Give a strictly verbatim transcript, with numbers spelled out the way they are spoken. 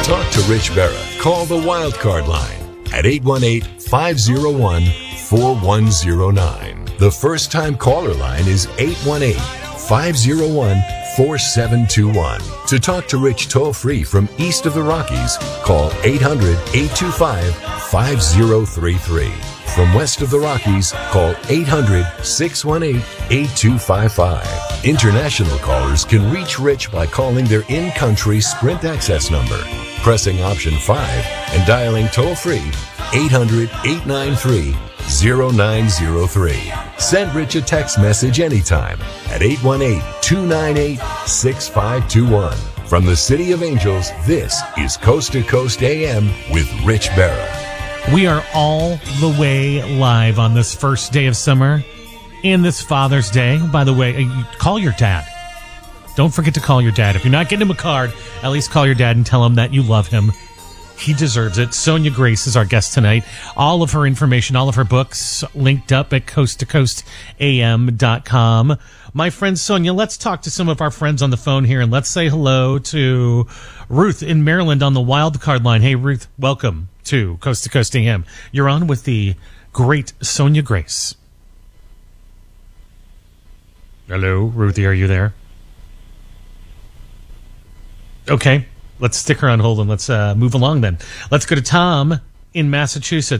talk to Rich Berra, call the Wildcard line at eight one eight, five oh one, four one oh nine. The first-time caller line is eight one eight, five oh one, four seven two one. To talk to Rich toll-free from east of the Rockies, call eight hundred, eight two five, five oh three three. From west of the Rockies, call eight hundred, six one eight, eight two five five. International callers can reach Rich by calling their in-country Sprint access number, pressing option five, and dialing toll-free eight hundred, eight nine three, oh nine oh three. Send Rich a text message anytime at eight one eight, two nine eight, six five two one. From the City of Angels, this is Coast to Coast A M with Rich Berra. We are all the way live on this first day of summer and this Father's Day. By the way, call your dad. Don't forget to call your dad. If you're not getting him a card, at least call your dad and tell him that you love him. He deserves it. Sonia Grace is our guest tonight. All of her information, all of her books linked up at coast to coast a m dot com. My friend Sonia, let's talk to some of our friends on the phone here, and let's say hello to Ruth in Maryland on the wild card line. Hey, Ruth, welcome to Coast to Coast A M. You're on with the great Sonia Grace. Hello, Ruthie, are you there? Okay, let's stick her on hold and let's uh, move along then. Let's go to Tom in Massachusetts.